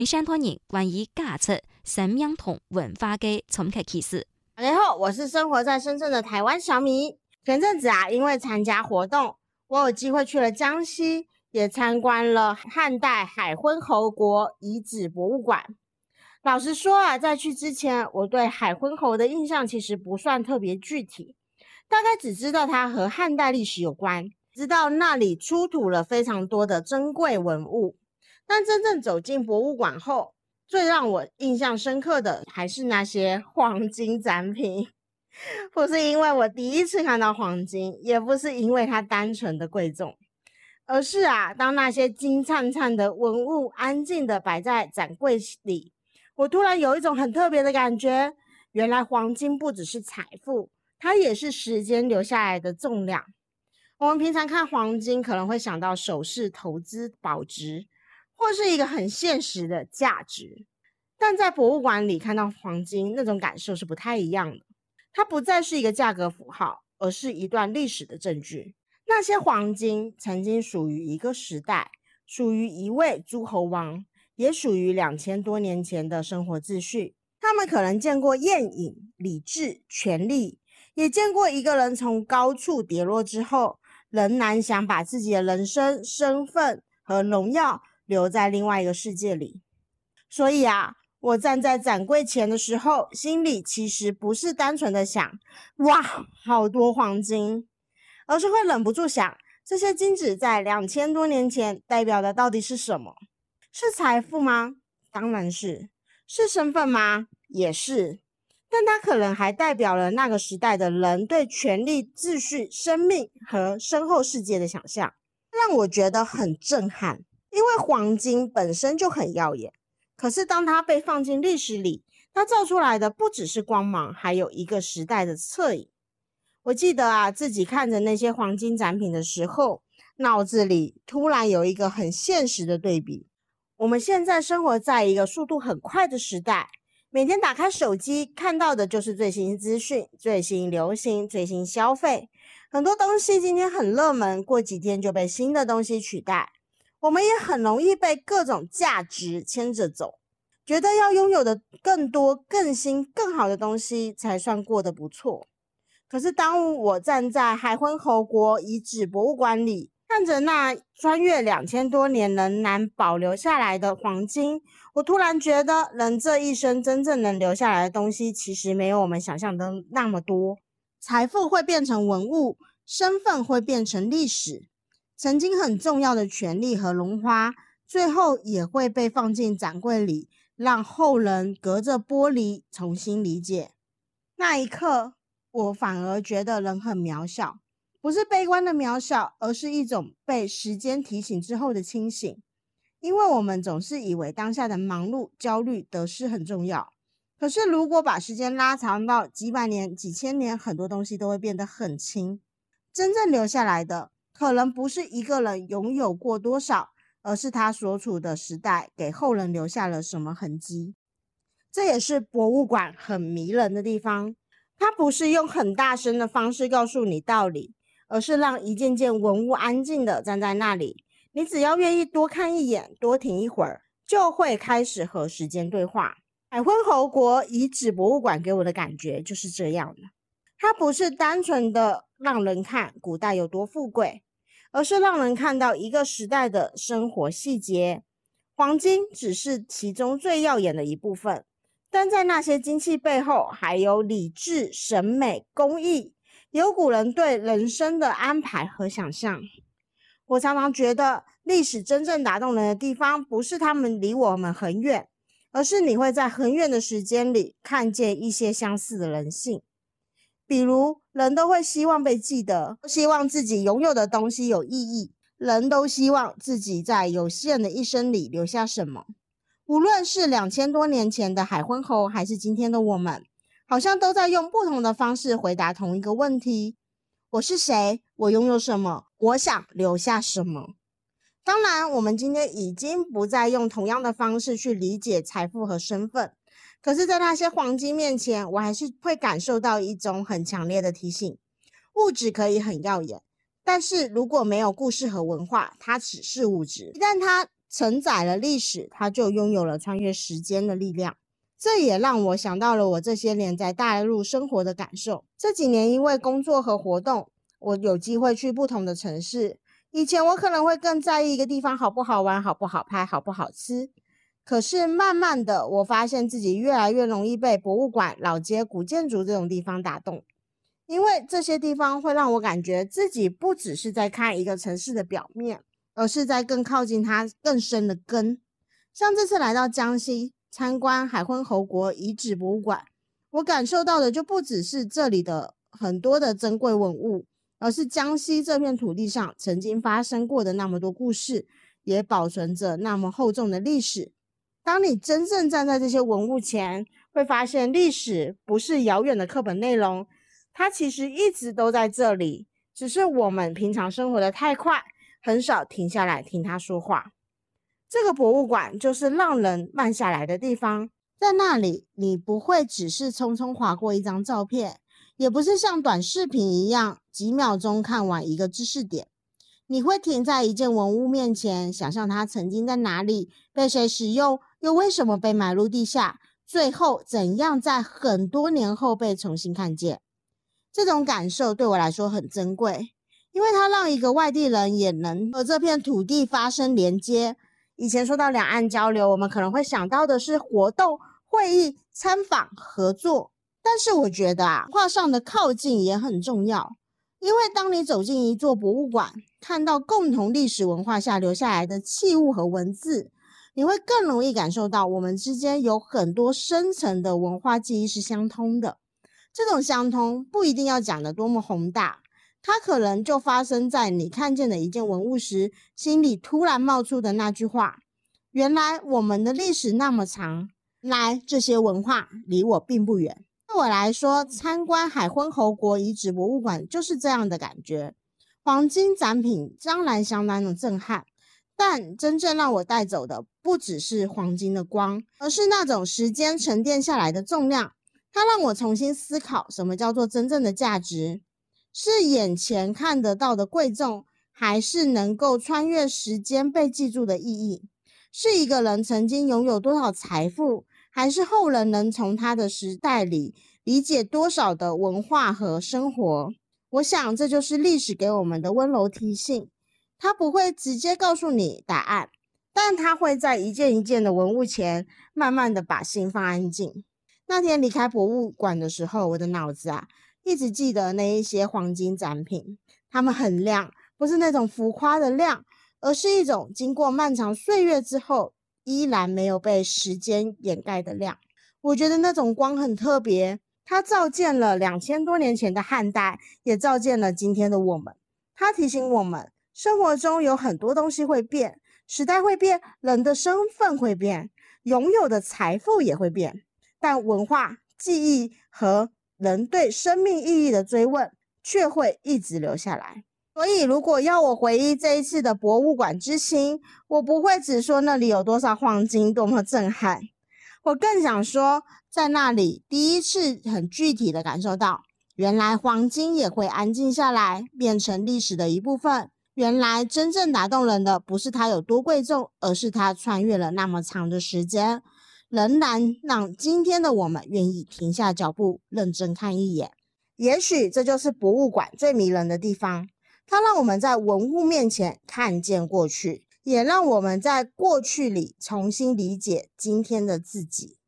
你想同人關於價值、生命同文化嘅衝擊啟示。 大家好，我是生活在深圳的台湾小米。前阵子因为参加活动，我有机会去了江西，也参观了汉代海昏侯国遗址博物馆。老实说在去之前，我对海昏侯的印象其实不算特别具体，大概只知道它和汉代历史有关，知道那里出土了非常多的珍贵文物。但真正走进博物馆后，最让我印象深刻的还是那些黄金展品。不是因为我第一次看到黄金，也不是因为它单纯的贵重，而是当那些金灿灿的文物安静的摆在展柜里，我突然有一种很特别的感觉，原来黄金不只是财富，它也是时间留下来的重量。我们平常看黄金可能会想到首饰、投资、保值，或是一个很现实的价值，但在博物馆里看到黄金，那种感受是不太一样的。它不再是一个价格符号，而是一段历史的证据。那些黄金曾经属于一个时代，属于一位诸侯王，也属于2000多年前的生活秩序。他们可能见过宴饮、理智、权力，也见过一个人从高处跌落之后，仍然想把自己的人生、身份和荣耀留在另外一个世界里。所以我站在展柜前的时候，心里其实不是单纯的想哇好多黄金，而是会忍不住想，这些金子在2000多年前代表的到底是什么？是财富吗？当然是。是身份吗？也是。但它可能还代表了那个时代的人对权力、秩序、生命和身后世界的想象，让我觉得很震撼。因为黄金本身就很耀眼，可是当它被放进历史里，它照出来的不只是光芒，还有一个时代的侧影。我记得自己看着那些黄金展品的时候，脑子里突然有一个很现实的对比。我们现在生活在一个速度很快的时代，每天打开手机看到的就是最新资讯、最新流行、最新消费。很多东西今天很热门，过几天就被新的东西取代。我们也很容易被各种价值牵着走，觉得要拥有的更多、更新、更好的东西才算过得不错。可是当我站在海昏侯国遗址博物馆里，看着那穿越2000多年仍然保留下来的黄金，我突然觉得人这一生真正能留下来的东西其实没有我们想象的那么多。财富会变成文物，身份会变成历史，曾经很重要的权利和荣华，最后也会被放进展柜里，让后人隔着玻璃重新理解。那一刻，我反而觉得人很渺小，不是悲观的渺小，而是一种被时间提醒之后的清醒。因为我们总是以为当下的忙碌、焦虑、得失很重要，可是如果把时间拉长到几百年、几千年，很多东西都会变得很轻。真正留下来的可能不是一个人拥有过多少，而是他所处的时代给后人留下了什么痕迹。这也是博物馆很迷人的地方，它不是用很大声的方式告诉你道理，而是让一件件文物安静的站在那里，你只要愿意多看一眼，多停一会儿，就会开始和时间对话。海昏侯国遗址博物馆给我的感觉就是这样的，它不是单纯的让人看古代有多富贵，而是让人看到一个时代的生活细节。黄金只是其中最耀眼的一部分，但在那些金器背后还有理智、审美、工艺，有古人对人生的安排和想象。我常常觉得历史真正打动人的地方，不是他们离我们很远，而是你会在很远的时间里看见一些相似的人性。比如人都会希望被记得，希望自己拥有的东西有意义，人都希望自己在有限的一生里留下什么。无论是2000多年前的海昏侯，还是今天的我们，好像都在用不同的方式回答同一个问题：我是谁？我拥有什么？我想留下什么？当然，我们今天已经不再用同样的方式去理解财富和身份，可是在那些黄金面前，我还是会感受到一种很强烈的提醒：物质可以很耀眼，但是如果没有故事和文化，它只是物质。一旦它承载了历史，它就拥有了穿越时间的力量。这也让我想到了我这些年在大陆生活的感受。这几年因为工作和活动，我有机会去不同的城市。以前我可能会更在意一个地方好不好玩、好不好拍、好不好吃。可是慢慢的，我发现自己越来越容易被博物馆、老街、古建筑这种地方打动。因为这些地方会让我感觉自己不只是在看一个城市的表面，而是在更靠近它更深的根。像这次来到江西参观海昏侯国遗址博物馆，我感受到的就不只是这里的很多的珍贵文物，而是江西这片土地上曾经发生过的那么多故事，也保存着那么厚重的历史。当你真正站在这些文物前，会发现历史不是遥远的课本内容，它其实一直都在这里，只是我们平常生活的太快，很少停下来听它说话。这个博物馆就是让人慢下来的地方，在那里你不会只是匆匆划过一张照片，也不是像短视频一样几秒钟看完一个知识点，你会停在一件文物面前，想象它曾经在哪里，被谁使用，又为什么被埋入地下，最后怎样在很多年后被重新看见。这种感受对我来说很珍贵，因为它让一个外地人也能和这片土地发生连接。以前说到两岸交流，我们可能会想到的是活动、会议、参访、合作，但是我觉得文化上的靠近也很重要。因为当你走进一座博物馆，看到共同历史文化下留下来的器物和文字，你会更容易感受到我们之间有很多深层的文化记忆是相通的。这种相通不一定要讲得多么宏大，它可能就发生在你看见的一件文物时，心里突然冒出的那句话：原来我们的历史那么长，原来这些文化离我并不远。对我来说，参观海昏侯国遗址博物馆就是这样的感觉。黄金展品当然相当的震撼，但真正让我带走的不只是黄金的光，而是那种时间沉淀下来的重量。它让我重新思考什么叫做真正的价值，是眼前看得到的贵重，还是能够穿越时间被记住的意义？是一个人曾经拥有多少财富，还是后人能从他的时代里理解多少的文化和生活？我想这就是历史给我们的温柔提醒，它不会直接告诉你答案，但它会在一件一件的文物前，慢慢的把心放安静。那天离开博物馆的时候，我的脑子一直记得那一些黄金展品，它们很亮，不是那种浮夸的亮，而是一种经过漫长岁月之后，依然没有被时间掩盖的亮。我觉得那种光很特别，它照见了2000多年前的汉代，也照见了今天的我们。它提醒我们，生活中有很多东西会变，时代会变，人的身份会变，拥有的财富也会变。但文化、记忆和人对生命意义的追问却会一直留下来。所以如果要我回忆这一次的博物馆之行，我不会只说那里有多少黄金多么震撼，我更想说在那里第一次很具体的感受到，原来黄金也会安静下来，变成历史的一部分。原来真正打动人的不是它有多贵重，而是它穿越了那么长的时间，仍然让今天的我们愿意停下脚步，认真看一眼。也许这就是博物馆最迷人的地方，它让我们在文物面前看见过去，也让我们在过去里重新理解今天的自己。